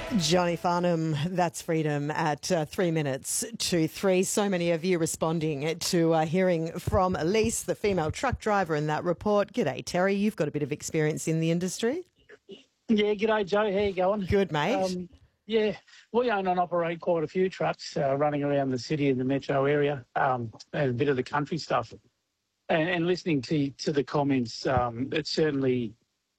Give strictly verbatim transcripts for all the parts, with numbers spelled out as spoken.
Johnny Farnham, that's Freedom at uh, three minutes to three. So many of you responding to uh, hearing from Elise, the female truck driver, in that report. G'day, Terry. You've got a bit of experience in the industry. Yeah, g'day, Joe. How you going? Good, mate. Um, yeah, we own and operate quite a few trucks uh, running around the city and the metro area, um, and a bit of the country stuff. And, and listening to to the comments, um, it certainly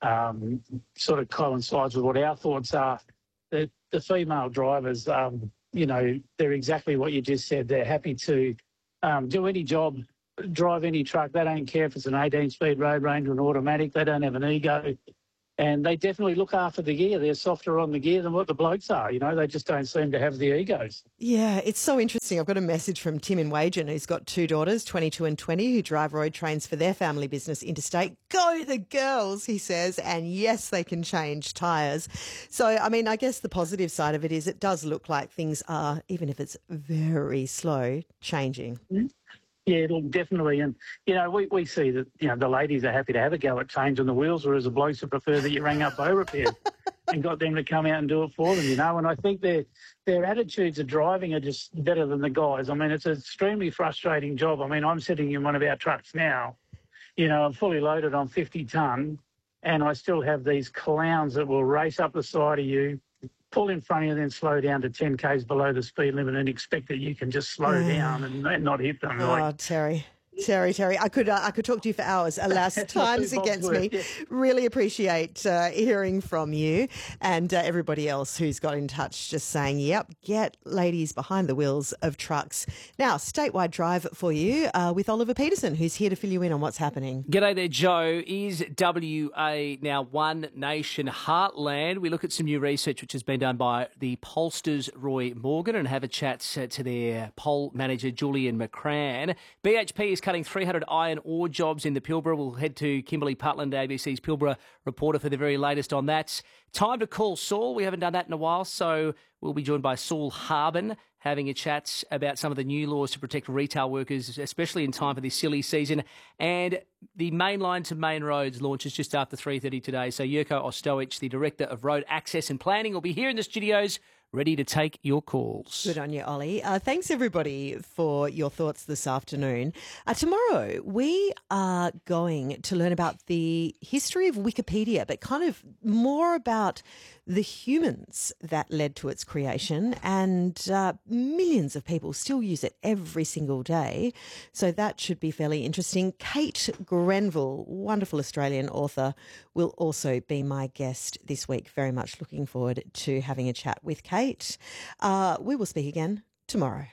um, sort of coincides with what our thoughts are. The, the female drivers, um, you know, they're exactly what you just said. They're happy to um, do any job, drive any truck. They don't care if it's an eighteen-speed road range or an automatic. They don't have an ego. And they definitely look after the gear. They're softer on the gear than what the blokes are. You know, they just don't seem to have the egos. Yeah, it's so interesting. I've got a message from Tim in Wagen, who's got two daughters, twenty-two and twenty, who drive road trains for their family business interstate. Go the girls, he says. And yes, they can change tyres. So, I mean, I guess the positive side of it is it does look like things are, even if it's very slow, changing. Mm-hmm. Yeah, look, definitely. And, you know, we, we see that, you know, the ladies are happy to have a go at changing the wheels, whereas the blokes would prefer that you rang up Bow Repair and got them to come out and do it for them, you know. And I think their their attitudes of driving are just better than the guys. I mean, it's an extremely frustrating job. I mean, I'm sitting in one of our trucks now. You know, I'm fully loaded on fifty tonne, and I still have these clowns that will race up the side of you, pull in front of you, then slow down to ten k's below the speed limit and expect that you can just slow Yeah. down and not hit them. Oh, Like, Terry. Terry, Terry, I could uh, I could talk to you for hours. Alas, time's against me. Yeah. Really appreciate uh, hearing from you and uh, everybody else who's got in touch, just saying, yep, get ladies behind the wheels of trucks. Now, statewide drive for you uh, with Oliver Peterson, who's here to fill you in on what's happening. G'day there, Joe. Is W A now one nation heartland? We look at some new research which has been done by the pollsters Roy Morgan and have a chat to their poll manager Julian McCran. B H P is cutting three hundred iron ore jobs in the Pilbara. We'll head to Kimberley Putland, A B C's Pilbara reporter, for the very latest on that. Time to call Saul. We haven't done that in a while, so we'll be joined by Saul Harbin, having a chat about some of the new laws to protect retail workers, especially in time for this silly season. And the main line to main roads launches just after three thirty today. So Jurko Ostojic, the Director of Road Access and Planning, will be here in the studios, ready to take your calls. Good on you, Ollie. Uh, thanks, everybody, for your thoughts this afternoon. Uh, tomorrow, we are going to learn about the history of Wikipedia, but kind of more about the humans that led to its creation. And uh, millions of people still use it every single day. So that should be fairly interesting. Kate Grenville, wonderful Australian author, will also be my guest this week. Very much looking forward to having a chat with Kate. Uh, we will speak again tomorrow.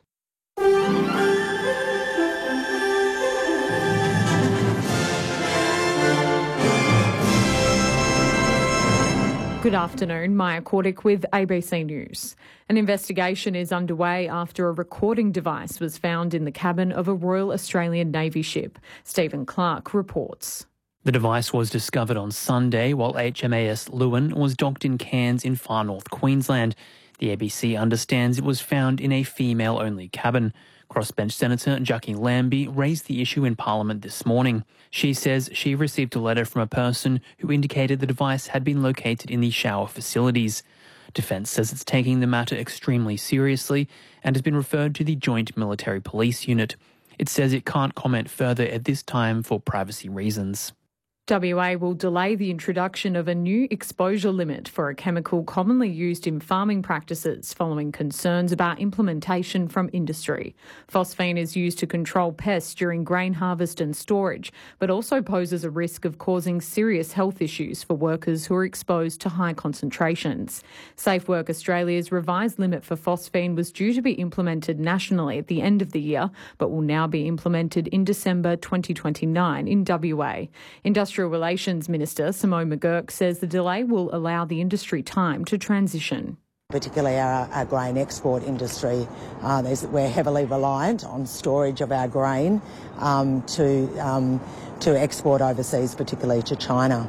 Good afternoon, Maya Kordick with A B C News. An investigation is underway after a recording device was found in the cabin of a Royal Australian Navy ship. Stephen Clark reports. The device was discovered on Sunday while H M A S Lewin was docked in Cairns in far north Queensland. The A B C understands it was found in a female-only cabin. Crossbench Senator Jackie Lambie raised the issue in Parliament this morning. She says she received a letter from a person who indicated the device had been located in the shower facilities. Defence says it's taking the matter extremely seriously and has been referred to the Joint Military Police Unit. It says it can't comment further at this time for privacy reasons. W A will delay the introduction of a new exposure limit for a chemical commonly used in farming practices following concerns about implementation from industry. Phosphine is used to control pests during grain harvest and storage, but also poses a risk of causing serious health issues for workers who are exposed to high concentrations. Safe Work Australia's revised limit for phosphine was due to be implemented nationally at the end of the year, but will now be implemented in December twenty twenty-nine in W A. Industrial Relations Minister Simone McGurk says the delay will allow the industry time to transition. Particularly our, our grain export industry, uh, we're heavily reliant on storage of our grain um, to um, to export overseas, particularly to China.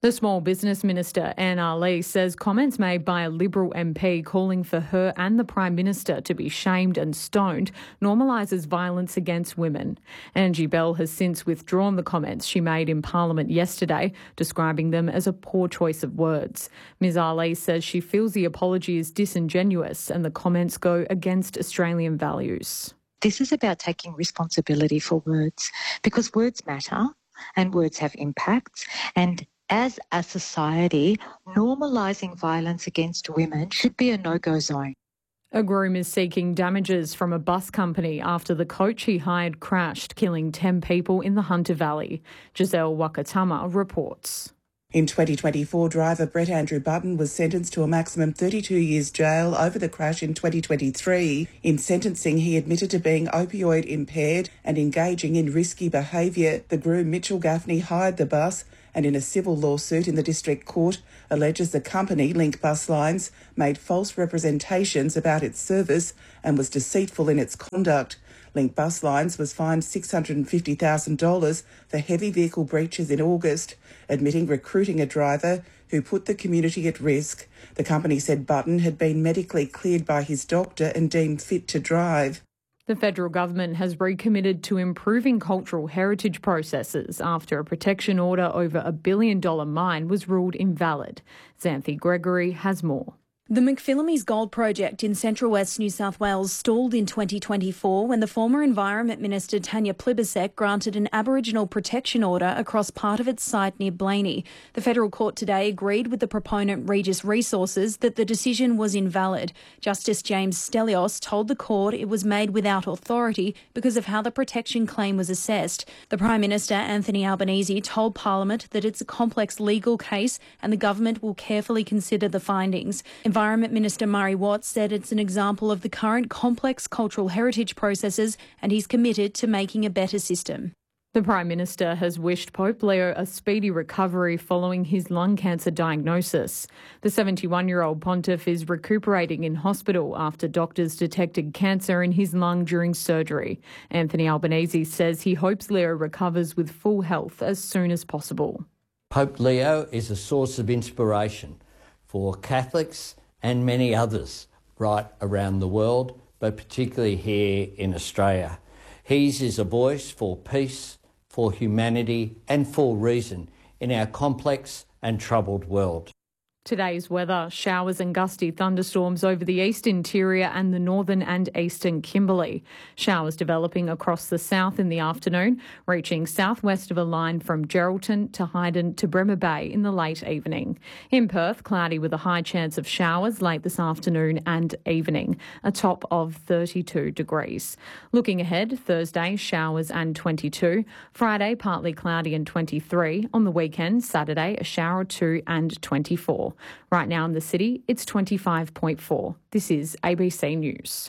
The Small Business Minister, Anne Ali, says comments made by a Liberal M P calling for her and the Prime Minister to be shamed and stoned normalises violence against women. Angie Bell has since withdrawn the comments she made in Parliament yesterday, describing them as a poor choice of words. Ms Ali says she feels the apology is disingenuous and the comments go against Australian values. This is about taking responsibility for words, because words matter and words have impacts, and as a society, normalising violence against women should be a no-go zone. A groom is seeking damages from a bus company after the coach he hired crashed, killing ten people in the Hunter Valley. Giselle Wakatama reports. In twenty twenty-four, driver Brett Andrew Button was sentenced to a maximum thirty-two years jail over the crash in twenty twenty-three. In sentencing, he admitted to being opioid impaired and engaging in risky behaviour. The groom, Mitchell Gaffney, hired the bus and in a civil lawsuit in the District Court alleges the company, Link Bus Lines, made false representations about its service and was deceitful in its conduct. Link Bus Lines was fined six hundred fifty thousand dollars for heavy vehicle breaches in August, admitting recruiting a driver who put the community at risk. The company said Button had been medically cleared by his doctor and deemed fit to drive. The federal government has recommitted to improving cultural heritage processes after a protection order over a billion dollar mine was ruled invalid. Xanthi Gregory has more. The McPhillamys Gold Project in central west New South Wales stalled in twenty twenty-four when the former Environment Minister Tanya Plibersek granted an Aboriginal protection order across part of its site near Blaney. The federal court today agreed with the proponent Regis Resources that the decision was invalid. Justice James Stelios told the court it was made without authority because of how the protection claim was assessed. The Prime Minister Anthony Albanese told Parliament that it's a complex legal case and the government will carefully consider the findings. Environment Minister Murray Watts said it's an example of the current complex cultural heritage processes and he's committed to making a better system. The Prime Minister has wished Pope Leo a speedy recovery following his lung cancer diagnosis. The seventy-one-year-old pontiff is recuperating in hospital after doctors detected cancer in his lung during surgery. Anthony Albanese says he hopes Leo recovers with full health as soon as possible. Pope Leo is a source of inspiration for Catholics and many others right around the world, but particularly here in Australia. His is a voice for peace, for humanity and for reason in our complex and troubled world. Today's weather, showers and gusty thunderstorms over the east interior and the northern and eastern Kimberley. Showers developing across the south in the afternoon, reaching southwest of a line from Geraldton to Hyden to Bremer Bay in the late evening. In Perth, cloudy with a high chance of showers late this afternoon and evening, a top of thirty-two degrees. Looking ahead, Thursday, showers and twenty-two. Friday, partly cloudy and twenty-three. On the weekend, Saturday, a shower or two and twenty-four. Right now in the city, it's twenty-five point four. This is A B C News.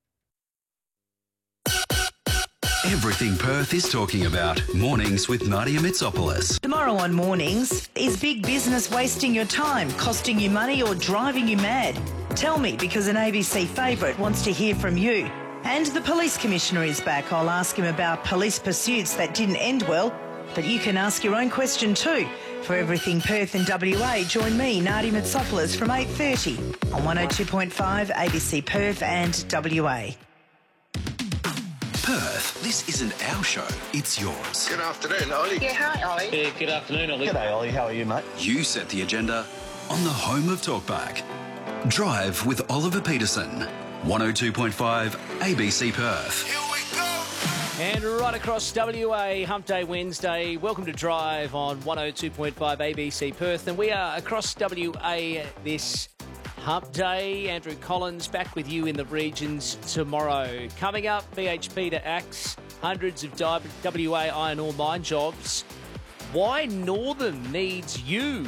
Everything Perth is talking about. Mornings with Nadia Mitsopoulos. Tomorrow on Mornings, is big business wasting your time, costing you money or driving you mad? Tell me, because an A B C favourite wants to hear from you. And the Police Commissioner is back. I'll ask him about police pursuits that didn't end well, but you can ask your own question too. For Everything Perth and W A, join me, Nadia Mitsopoulos, from eight thirty on one oh two point five A B C Perth and W A. Perth, this isn't our show, it's yours. Good afternoon, Ollie. Yeah, hi, Ollie. Yeah, good afternoon, Ollie. G'day, Ollie. How are you, mate? You set the agenda on the home of Talkback. Drive with Oliver Peterson. one oh two point five A B C Perth. Here we go. And right across W A, Hump Day Wednesday. Welcome to Drive on one oh two point five A B C Perth. And we are across W A this Hump Day. Andrew Collins back with you in the regions tomorrow. Coming up, B H P to axe hundreds of W A iron ore mine jobs. Why Northern needs you.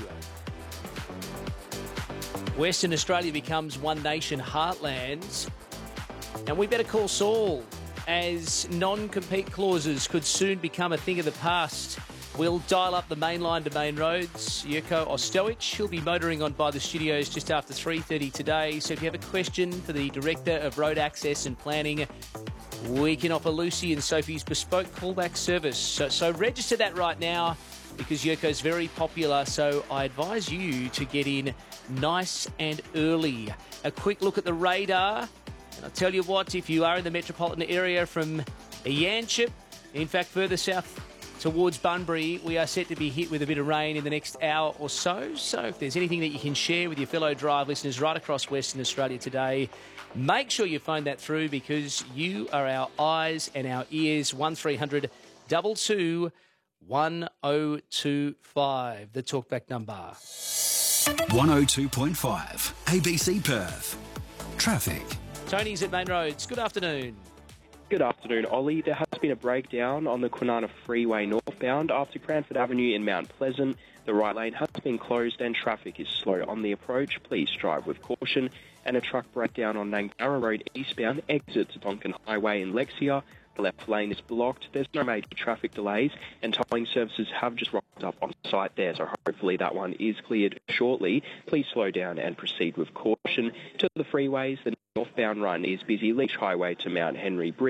Western Australia becomes One Nation heartland. And we better call Saul, as non-compete clauses could soon become a thing of the past. We'll dial up the mainline to main roads. Yurko Ostojic, he'll be motoring on by the studios just after three thirty today. So if you have a question for the Director of Road Access and Planning, we can offer Lucy and Sophie's bespoke callback service. So, so register that right now. because Yurko's very popular, so I advise you to get in nice and early. A quick look at the radar, and I'll tell you what, if you are in the metropolitan area from Yanchep, in fact further south towards Bunbury, we are set to be hit with a bit of rain in the next hour or so. So if there's anything that you can share with your fellow Drive listeners right across Western Australia today, make sure you phone that through, because you are our eyes and our ears. one three hundred two two one oh two five, the talkback number. one oh two point five A B C Perth. Traffic. Tony's at Main Roads. Good afternoon. Good afternoon, Ollie. There has been a breakdown on the Kwinana Freeway northbound after Cranford Avenue in Mount Pleasant. The right lane has been closed and traffic is slow on the approach. Please drive with caution. And a truck breakdown on Nangara Road eastbound exit to Donkin Highway in Lexia. The left lane is blocked. There's no major traffic delays, and towing services have just rocked up on site there, so hopefully that one is cleared shortly. Please slow down and proceed with caution. To the freeways, the northbound run is busy. Leach Highway to Mount Henry Bridge.